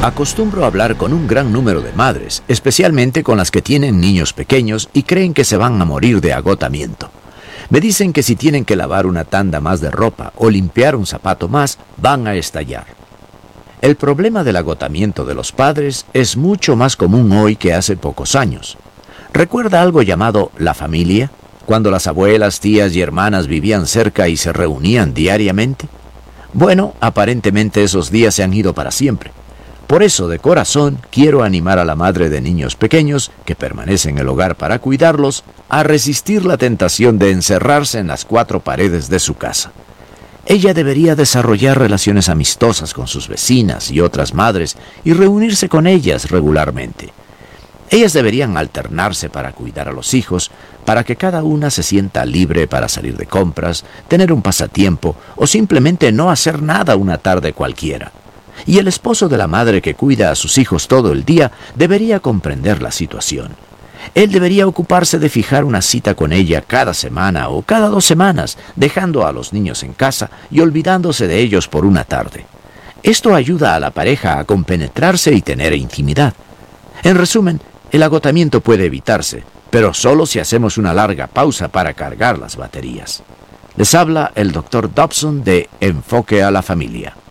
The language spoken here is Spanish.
Acostumbro a hablar con un gran número de madres, especialmente con las que tienen niños pequeños y creen que se van a morir de agotamiento. Me dicen que si tienen que lavar una tanda más de ropa o limpiar un zapato más, van a estallar. El problema del agotamiento de los padres es mucho más común hoy que hace pocos años. ¿Recuerda algo llamado la familia? Cuando las abuelas, tías y hermanas vivían cerca y se reunían diariamente. Bueno, aparentemente esos días se han ido para siempre. Por eso, de corazón, quiero animar a la madre de niños pequeños, que permanece en el hogar para cuidarlos, a resistir la tentación de encerrarse en las 4 paredes de su casa. Ella debería desarrollar relaciones amistosas con sus vecinas y otras madres y reunirse con ellas regularmente. Ellas deberían alternarse para cuidar a los hijos, para que cada una se sienta libre para salir de compras, tener un pasatiempo o simplemente no hacer nada una tarde cualquiera. Y el esposo de la madre que cuida a sus hijos todo el día debería comprender la situación. Él debería ocuparse de fijar una cita con ella cada semana o cada 2 semanas, dejando a los niños en casa y olvidándose de ellos por una tarde. Esto ayuda a la pareja a compenetrarse y tener intimidad. En resumen, el agotamiento puede evitarse, pero solo si hacemos una larga pausa para cargar las baterías. Les habla el Dr. Dobson de Enfoque a la Familia.